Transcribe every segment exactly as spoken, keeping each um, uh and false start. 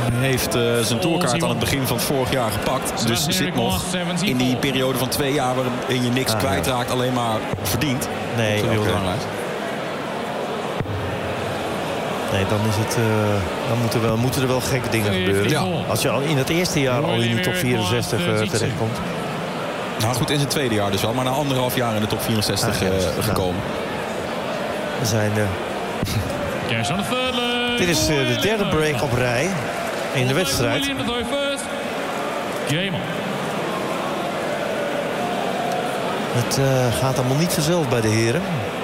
Hij heeft uh, zijn tourkaart aan het begin van het vorig jaar gepakt. Dus zit nog in die periode van twee jaar waarin je niks ah, kwijtraakt, ja. alleen maar verdient. Nee, heel okay. belangrijk. Nee, dan, is het, uh, dan moeten, wel, moeten er wel gekke dingen gebeuren. Ja. Als je al in het eerste jaar al in die top vierenzestig uh, terechtkomt. Nou goed, in zijn tweede jaar dus wel. Maar na anderhalf jaar in de top vierenzestig ah, ja, uh, gekomen. We zijn... Uh, dit is uh, de derde break op rij in de wedstrijd. Het uh, gaat allemaal niet vanzelf bij de heren.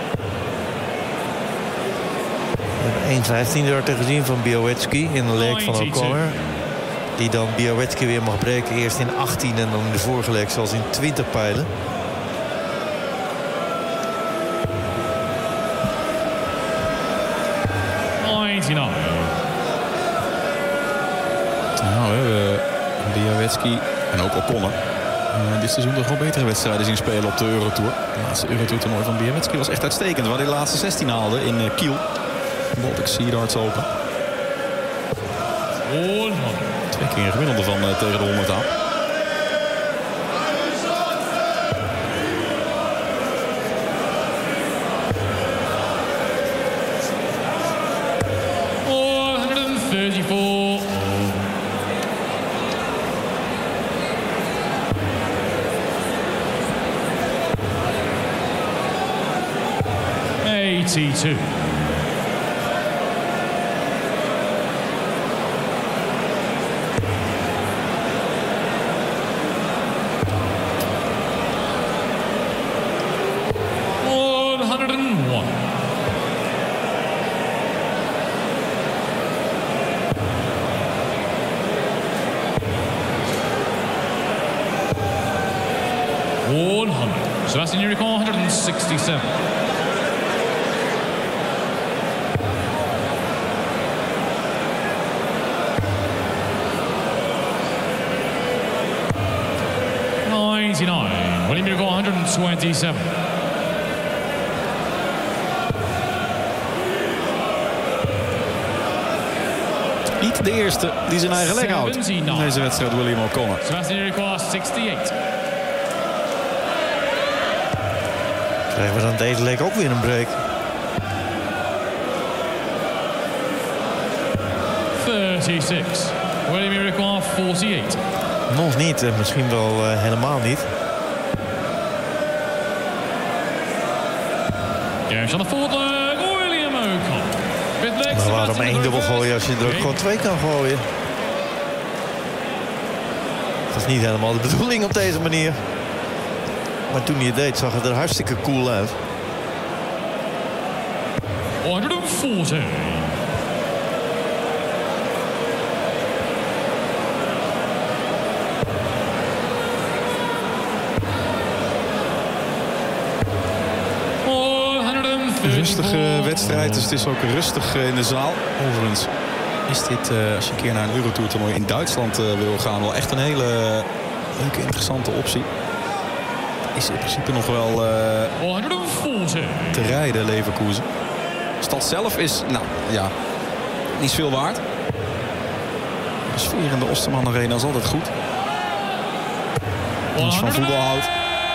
We hebben één vijftien darten gezien van Białecki in de leg van O'Connor. Die dan Białecki weer mag breken. Eerst in achttien en dan in de vorige leg zoals in twintig pijlen. Nou, we hebben Białecki en ook O'Connor uh, dit seizoen toch wel betere wedstrijden zien spelen op de Eurotour. Het laatste Eurotour-toernooi van Białecki was echt uitstekend. Waar hij de laatste zestien haalde in uh, Kiel. Baltic Sea Darts Open. Twee keer een gemiddelde van uh, tegen de honderd aan. eighty-two. one hundred one. one hundred. Sebastian Jurek one hundred sixty-seven. ninety-nine. William Jurek one hundred twenty-seven. Niet de eerste die zijn eigen leg houdt in deze wedstrijd, William O'Connor. Sebastian Jurek zesenzestig. Krijgen we dan deze leg ook weer een break. thirty-six. William Jurek forty-eight. Nog niet, en misschien wel uh, helemaal niet. Games on the fourth leg, William O'Connor. Maar waarom één dubbel gooien als je er ook gewoon twee kan gooien? Dat is niet helemaal de bedoeling op deze manier. Maar toen hij het deed, zag het er hartstikke cool uit. honderdveertig. Rustige wedstrijd, dus het is ook rustig in de zaal. Overigens is dit, uh, als je een keer naar een Eurotour-toernooi in Duitsland uh, wil gaan, wel echt een hele leuke, interessante optie. Is in principe nog wel uh, te rijden, Leverkusen. De stad zelf is, nou ja, niet veel waard. De sfeer in de Osterman Arena is altijd goed. Als je van voetbal houdt.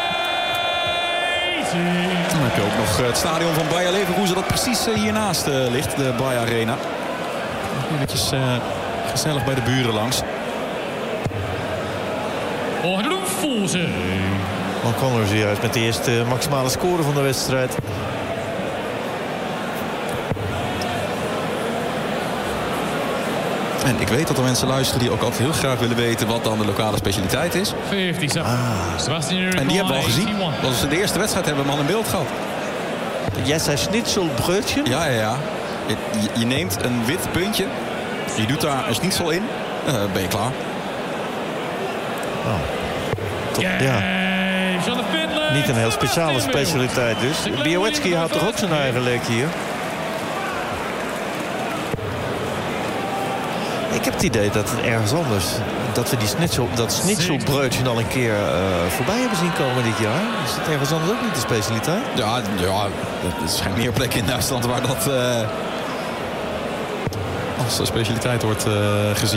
Dan heb je ook nog het stadion van Bayer Leverkusen dat precies hiernaast uh, ligt, de Bayer Arena. Nog eventjes uh, gezellig bij de buren langs. O'Connor is juist met de eerste maximale score van de wedstrijd. En ik weet dat er mensen luisteren die ook altijd heel graag willen weten wat dan de lokale specialiteit is. vijfenzeventig. Ah. En die hebben we al gezien. Dat is de eerste wedstrijd hebben we hem al in beeld gehad. Jij zei schnitzelbroodje? Ja, ja, ja. Je, je neemt een wit puntje. Je doet daar een schnitzel in. En dan ben je klaar. Oh. Top, ja. Niet een heel speciale specialiteit dus. Białecki had toch ook zijn eigen lek hier? Ik heb het idee dat het ergens anders... dat we die schnitzel, dat schnitzelbroodje al een keer uh, voorbij hebben zien komen dit jaar. Is het ergens anders ook niet de specialiteit? Ja, ja er zijn meer plekken in Duitsland waar dat uh, als specialiteit wordt uh, gezien.